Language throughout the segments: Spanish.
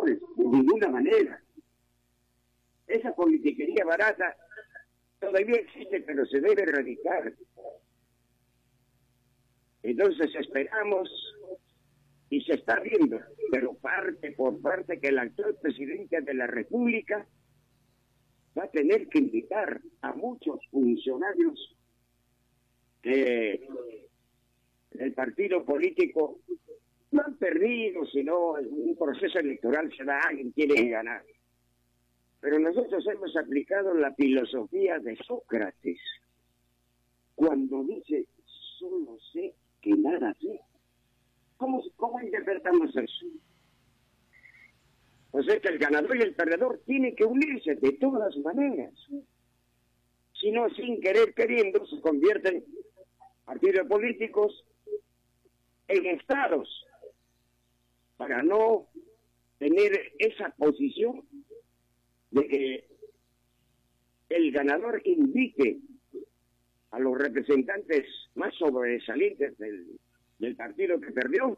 señores, de ninguna manera. Esa politiquería barata todavía existe, pero se debe erradicar. Entonces esperamos, y se está viendo, pero parte por parte, que el actual presidente de la República va a tener que invitar a muchos funcionarios del partido político. No han perdido, sino en un proceso electoral se da, alguien quiere ganar. Pero nosotros hemos aplicado la filosofía de Sócrates, cuando dice, solo sé que nada sé. ¿Cómo interpretamos eso? O sea que el ganador y el perdedor tienen que unirse de todas maneras. Si no, sin querer queriendo, se convierten partidos políticos en estados, para no tener esa posición de que el ganador invite a los representantes más sobresalientes del partido que perdió,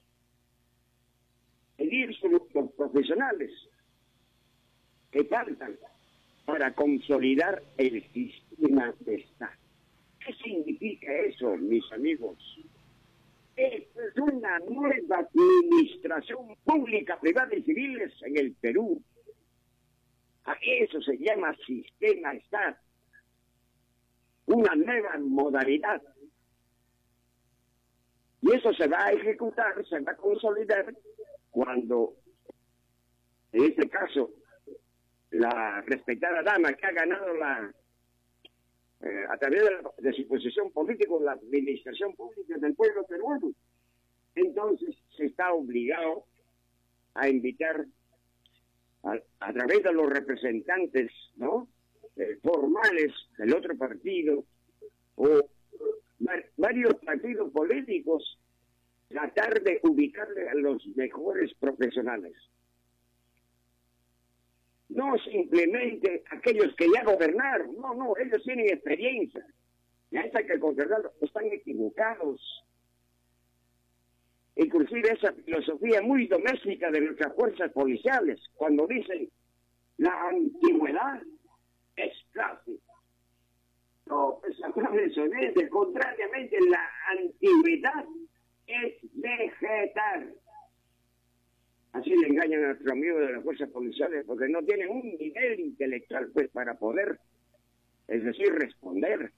elegir los profesionales que faltan para consolidar el sistema de Estado. ¿Qué significa eso, mis amigos? Es una nueva administración pública, privada y civiles en el Perú. A eso se llama sistema Estado. Una nueva modalidad. Y eso se va a ejecutar, se va a consolidar cuando, en este caso, la respetada dama que ha ganado a través de su posición política, la administración pública del pueblo peruano, entonces se está obligado a invitar a través de los representantes, ¿no?, formales del otro partido, o varios partidos políticos, tratar de ubicarle a los mejores profesionales. No simplemente aquellos que ya gobernaron, no, ellos tienen experiencia. Ya está que considerarlo, están equivocados. Inclusive esa filosofía muy doméstica de nuestras fuerzas policiales, cuando dicen la antigüedad es clásica. No, pues mencioné, contrariamente, la antigüedad es vegetal. Así le engañan a nuestros amigos de las fuerzas policiales, porque no tienen un nivel intelectual pues para poder, es decir, responder.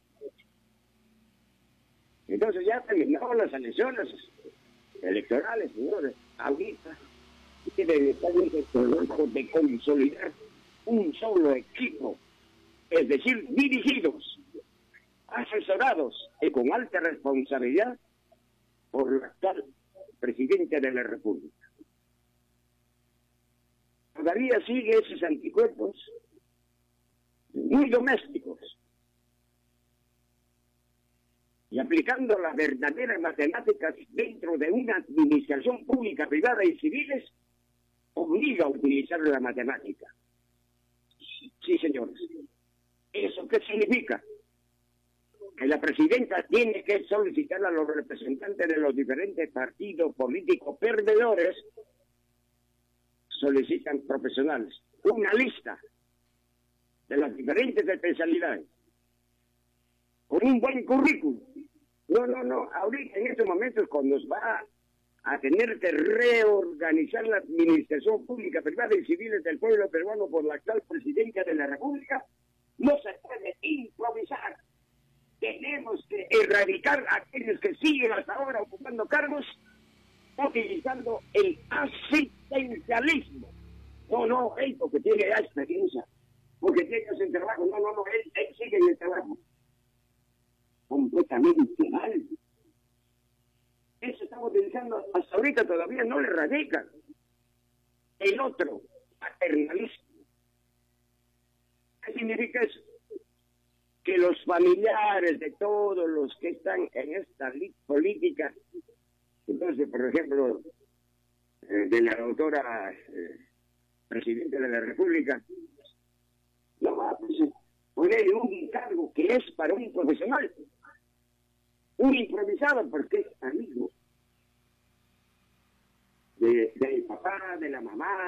Entonces ya terminaron las elecciones electorales, señores. Ahorita tienen el trabajo de consolidar un solo equipo, es decir, dirigidos, asesorados y con alta responsabilidad por el actual presidente de la República. Todavía sigue esos anticuerpos muy domésticos, y aplicando las verdaderas matemáticas dentro de una administración pública, privada y civiles, obliga a utilizar la matemática. Sí, señores. ¿Eso qué significa? Que la presidenta tiene que solicitar a los representantes de los diferentes partidos políticos perdedores, solicitan profesionales, una lista de las diferentes especialidades, con un buen currículum. No, ahorita en estos momentos, cuando nos va a tener que reorganizar la administración pública, privada y civil del pueblo peruano por la actual presidenta de la República, no se puede improvisar. Tenemos que erradicar a aquellos que siguen hasta ahora ocupando cargos utilizando el asistencialismo. No, él porque tiene ya experiencia, porque tiene ese trabajo, él sigue en el trabajo. Completamente mal. Eso estamos utilizando, hasta ahorita todavía no le radican. El otro, paternalismo. ¿Qué significa eso? Que los familiares de todos los que están en esta política, entonces, por ejemplo, de la doctora presidenta de la República, no va a poner un cargo que es para un profesional, un improvisado, porque es amigo del papá, de la mamá,